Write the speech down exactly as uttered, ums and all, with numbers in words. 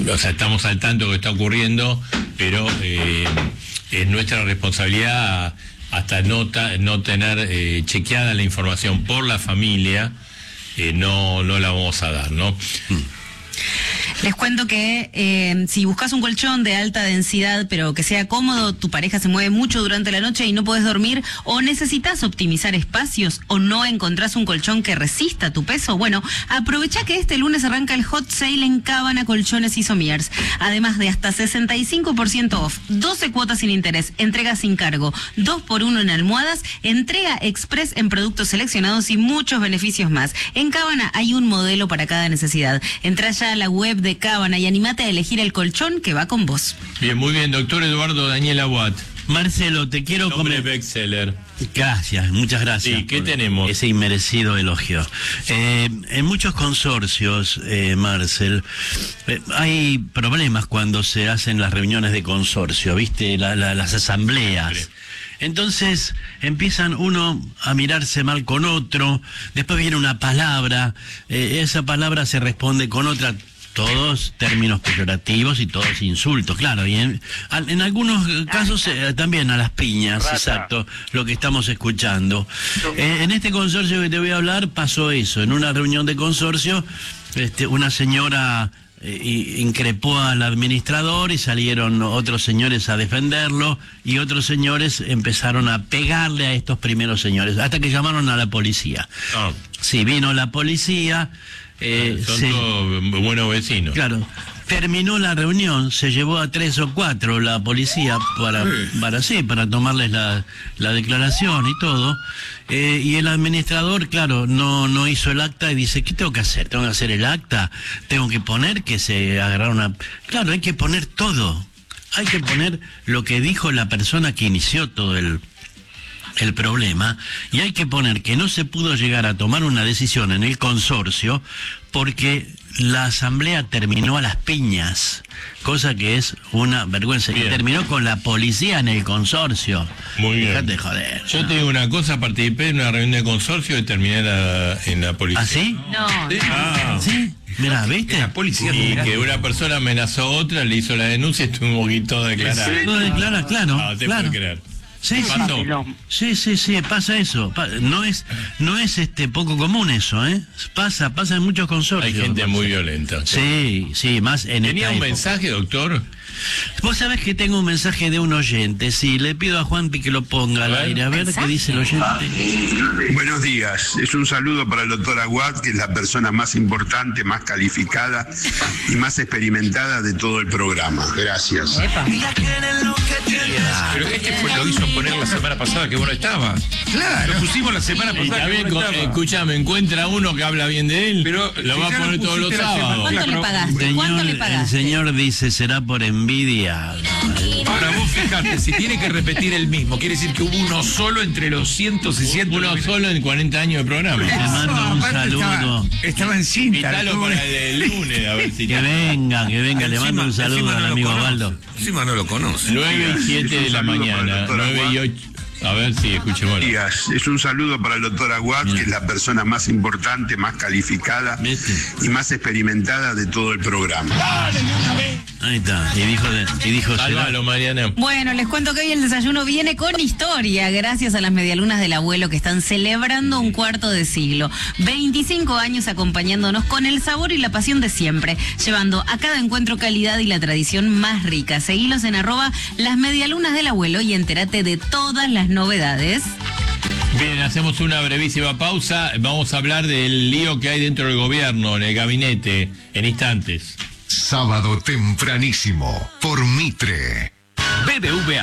o sea, estamos al tanto de lo que está ocurriendo, pero eh, es nuestra responsabilidad hasta no, ta, no tener eh, chequeada la información por la familia, eh, no, no la vamos a dar, ¿no? Mm. Les cuento que eh, si buscas un colchón de alta densidad, pero que sea cómodo, tu pareja se mueve mucho durante la noche y no podés dormir, o necesitas optimizar espacios, o no encontrás un colchón que resista tu peso, bueno, aprovecha que este lunes arranca el hot sale en Cábana Colchones y Somiers. Además de hasta sesenta y cinco por ciento off, doce cuotas sin interés, entrega sin cargo, dos por uno en almohadas, entrega express en productos seleccionados y muchos beneficios más. En Cábana hay un modelo para cada necesidad. Entrá ya a la web de Cábana y animate a elegir el colchón que va con vos. Bien, muy bien, doctor Eduardo Daniel Aguad. Marcelo, te quiero comer bestseller. Gracias, muchas gracias. Sí, ¿qué tenemos? Ese inmerecido elogio. Eh, en muchos consorcios, eh, Marcel, eh, hay problemas cuando se hacen las reuniones de consorcio, ¿viste? La, la, las asambleas. Sí. Entonces empiezan uno a mirarse mal con otro, después viene una palabra, eh, esa palabra se responde con otra, todos términos peyorativos y todos insultos, claro, y en, en algunos casos eh, también a las piñas, Rata. Exacto, lo que estamos escuchando. Eh, en este consorcio que te voy a hablar pasó eso, en una reunión de consorcio, este, una señora Eh, increpó al administrador y salieron otros señores a defenderlo y otros señores empezaron a pegarle a estos primeros señores hasta que llamaron a la policía. Oh. Sí, vino la policía. Eh, Son se, todos buenos vecinos. Claro. Terminó la reunión, se llevó a tres o cuatro la policía para, sí. para sí, para tomarles la, la declaración y todo. Eh, y el administrador, claro, no, no hizo el acta y dice, ¿qué tengo que hacer? ¿Tengo que hacer el acta? ¿Tengo que poner que se agarraron a...? Claro, hay que poner todo. Hay que poner lo que dijo la persona que inició todo el... el problema, y hay que poner que no se pudo llegar a tomar una decisión en el consorcio porque la asamblea terminó a las piñas, cosa que es una vergüenza. Bien. Y terminó con la policía en el consorcio. Muy bien. Dejate de joder. Yo te digo una cosa, participé en una reunión de consorcio y terminé la, en la policía. ¿Ah, sí? No. ¿Sí? Ah. ¿Sí? Mirá, ¿viste? La policía y que una persona amenazó a otra, le hizo la denuncia y estuvimos aquí todos declarados. No declara, claro. No, te claro. puedo creer. Sí, sí, sí, sí, sí, pasa eso. No es, no es este poco común eso, ¿eh? Pasa, pasa en muchos consorcios. Hay gente muy violenta. Sí, sí, más en esta ¿Tenía un época. mensaje, doctor? Vos sabés que tengo un mensaje de un oyente, sí, le pido a Juanpi que lo ponga al aire, a ver qué dice el oyente. Buenos días, es un saludo para el doctor Aguad, que es la persona más importante, más calificada y más experimentada de todo el programa. Gracias. Pero este fue lo hizo poner la semana pasada que vos no estabas. Claro. Lo pusimos la semana pasada. Y también, que vos no escúchame, encuentra uno que habla bien de él, pero lo va a poner todos los sábados. ¿Cuánto le pagaste? Señor, ¿Cuánto le pagaste? el señor dice, será por envidia. Ahora vos fijate, si tiene que repetir el mismo, quiere decir que hubo uno solo entre los cientos y cientos. Uno solo en cuarenta años de programa. Le mando un saludo. Estaba, estaba en cinta. Invítalo para el lunes, a ver si... Que venga, que venga, encima, le mando un saludo al no amigo conoce, Osvaldo. Encima no lo conoce. nueve y siete de la mañana, nueve y ocho. A ver si escuchemos. Días. Es un saludo para el doctor Aguad, que es la persona más importante, más calificada ¿Viste? y más experimentada de todo el programa. Ahí está, y dijo, de, y dijo Sálvalo, Mariana. Bueno, les cuento que hoy el desayuno viene con historia, gracias a las medialunas del abuelo que están celebrando un cuarto de siglo. veinticinco años acompañándonos con el sabor y la pasión de siempre, llevando a cada encuentro calidad y la tradición más rica. Seguilos en arroba las medialunas del abuelo y entérate de todas las novedades. Bien, hacemos una brevísima pausa. Vamos a hablar del lío que hay dentro del gobierno, en el gabinete, en instantes. Sábado tempranísimo, por Mitre. B B V A